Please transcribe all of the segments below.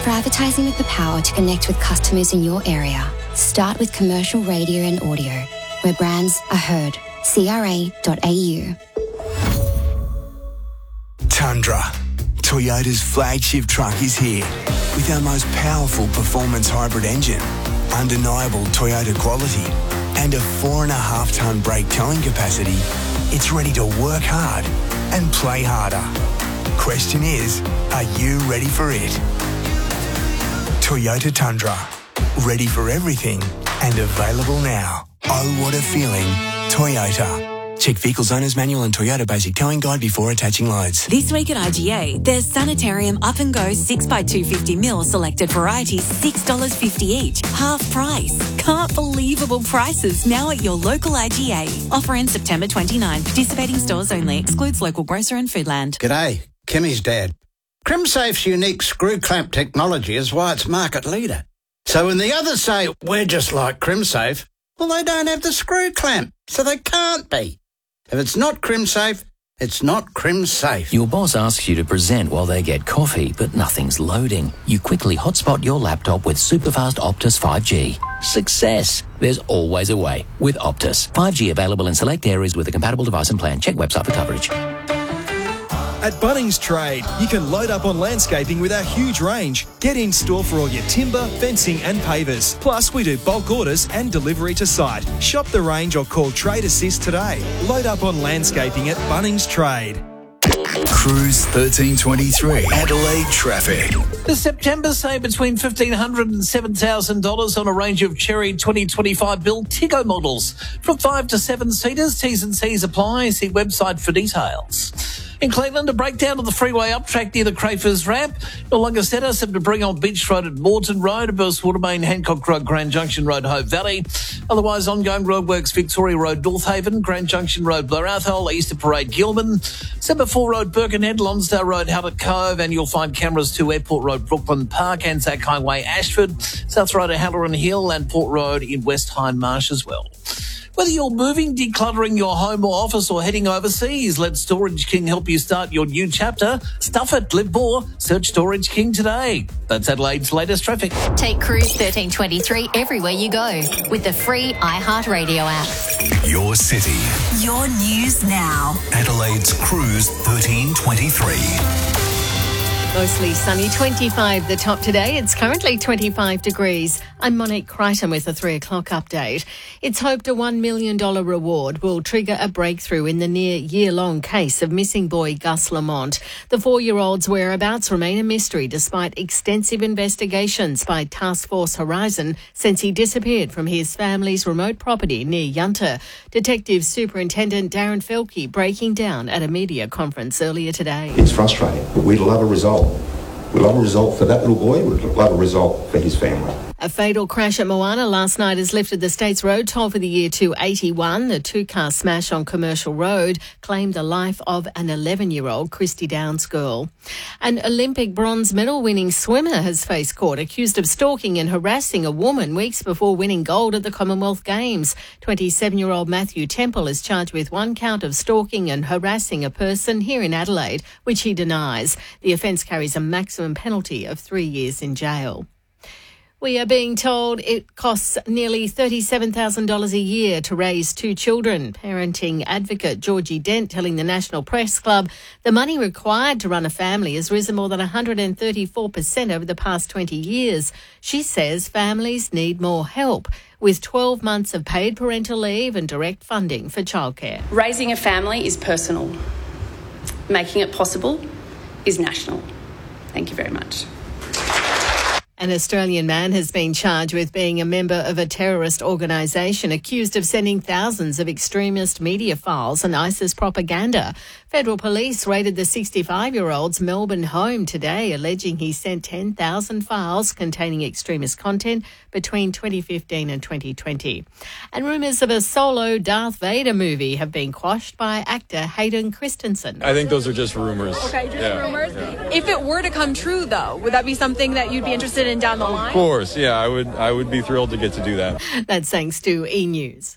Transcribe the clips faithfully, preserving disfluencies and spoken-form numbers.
For advertising with the power to connect with customers in your area, start with commercial radio and audio, where brands are heard. C R A dot A U. Tundra, Toyota's flagship truck, is here with our most powerful performance hybrid engine, undeniable Toyota quality, and a four and a half tonne brake towing capacity. It's ready to work hard and play harder. Question is, are you ready for it? Toyota Tundra, ready for everything and available now. Oh, what a feeling. Toyota. Check Vehicles Owners Manual and Toyota Basic Towing Guide before attaching loads. This week at I G A, there's Sanitarium Up and Go six by two hundred fifty mil selected varieties, six dollars fifty each, half price. Can't believable prices now at your local I G A. Offer ends September twenty-ninth. Participating stores only. Excludes local grocer and Foodland. G'day, Kimmy's dad. CrimSafe's unique screw clamp technology is why it's market leader. So when the others say, we're just like CrimSafe, well, they don't have the screw clamp, so they can't be. If it's not CrimSafe, it's not CrimSafe. Your boss asks you to present while they get coffee, but nothing's loading. You quickly hotspot your laptop with superfast Optus five G. Success! There's always a way with Optus. five G available in select areas with a compatible device and plan. Check website for coverage. At Bunnings Trade, you can load up on landscaping with our huge range. Get in store for all your timber, fencing and pavers. Plus, we do bulk orders and delivery to site. Shop the range or call Trade Assist today. Load up on landscaping at Bunnings Trade. Cruise thirteen twenty-three, Adelaide traffic. The September save between fifteen hundred dollars and seven thousand dollars on a range of Cherry twenty twenty-five build Tiggo models. From five to seven seaters, T's and C's apply. See website for details. In Cleveland, a breakdown of the freeway up track near the Crafers ramp. No longer set us up to bring on Beach Road at Moreton Road, Burst Watermain, Hancock Road, Grand Junction Road, Hope Valley. Otherwise, ongoing roadworks, Victoria Road, North Haven, Grand Junction Road, Blair Athol, Easter Parade, Gilman, Semaphore Road, Birkenhead, Lonsdale Road, Howard Cove, and you'll find cameras to Airport Road, Brooklyn Park, Anzac Highway, Ashford, South Road at Halloran Hill, and Port Road in West Hindmarsh as well. Whether you're moving, decluttering your home or office, or heading overseas, let Storage King help you start your new chapter. Stuff it, live more. Search Storage King today. That's Adelaide's latest traffic. Take Cruise thirteen twenty-three everywhere you go with the free iHeartRadio app. Your city. Your news now. Adelaide's Cruise thirteen twenty-three. Mostly sunny, twenty-five the top today. It's currently twenty-five degrees. I'm Monique Crichton with a three o'clock update. It's hoped a one million dollars reward will trigger a breakthrough in the near year-long case of missing boy Gus Lamont. The four-year-old's whereabouts remain a mystery despite extensive investigations by Task Force Horizon since he disappeared from his family's remote property near Yunta. Detective Superintendent Darren Felke breaking down at a media conference earlier today. It's frustrating, but we'd love a result. We'd love a result for that little boy. We'd love a result for his family. A fatal crash at Moana last night has lifted the state's road toll for the year to eighty-one. The two-car smash on Commercial Road claimed the life of an eleven-year-old Christy Downs girl. An Olympic bronze medal-winning swimmer has faced court accused of stalking and harassing a woman weeks before winning gold at the Commonwealth Games. twenty-seven-year-old Matthew Temple is charged with one count of stalking and harassing a person here in Adelaide, which he denies. The offence carries a maximum penalty of three years in jail. We are being told it costs nearly thirty-seven thousand dollars a year to raise two children. Parenting advocate Georgie Dent telling the National Press Club the money required to run a family has risen more than one hundred thirty-four percent over the past twenty years. She says families need more help, with twelve months of paid parental leave and direct funding for childcare. Raising a family is personal. Making it possible is national. Thank you very much. An Australian man has been charged with being a member of a terrorist organisation accused of sending thousands of extremist media files and ISIS propaganda. Federal police raided the sixty-five-year-old's Melbourne home today, alleging he sent ten thousand files containing extremist content between twenty fifteen and twenty twenty. And rumours of a solo Darth Vader movie have been quashed by actor Hayden Christensen. I think those are just rumours. Okay, just yeah. rumours. Yeah. If it were to come true, though, would that be something that you'd be interested in down the line? Of course, yeah, I would. I would be thrilled to get to do that. That's thanks to E! News.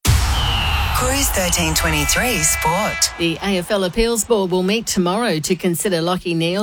Cruise thirteen twenty-three Sport. The A F L Appeals Board will meet tomorrow to consider Lachie Neale